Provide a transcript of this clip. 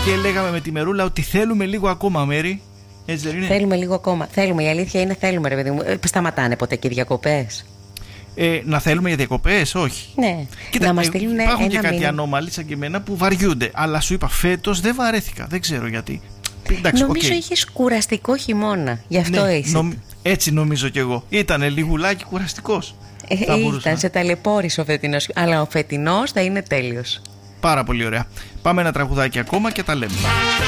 Και λέγαμε με τη Μερούλα ότι θέλουμε λίγο ακόμα, Μέρη. Έτσι δεν είναι? Θέλουμε λίγο ακόμα. Θέλουμε, η αλήθεια είναι θέλουμε, ρε παιδί μου. Σταματάνε ποτέ και οι διακοπές? Να θέλουμε για διακοπές, όχι. Ναι. Κοίτα, να μας στείλουν υπάρχουν και κάτι μήνυμα. ανώμαλοι σαν και εμένα που βαριούνται. Αλλά σου είπα, φέτος δεν βαρέθηκα. Δεν ξέρω γιατί. Εντάξει, νομίζω είχες κουραστικό χειμώνα. Γι' αυτό είσαι. Έτσι νομίζω κι εγώ. Ήτανε λιγουλάκι κουραστικός. Ήταν, σε ταλαιπώρησε ο φετινός. Αλλά ο φετινός θα είναι τέλειος. Πάρα πολύ ωραία. Πάμε ένα τραγουδάκι ακόμα και τα λέμε.